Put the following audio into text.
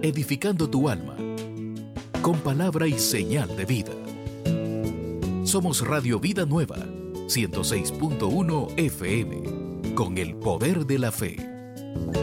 edificando tu alma, con palabra y señal de vida. Somos Radio Vida Nueva, 106.1 FM, con el poder de la fe.